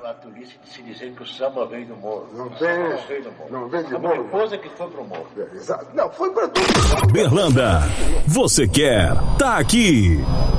a tolice de se dizer que o samba veio do morro. Não o tem. samba não veio do morro. Não veio do morro. A minha esposa que foi pro morro. Exato. Não, foi para tudo. Berlanda, você quer, tá aqui.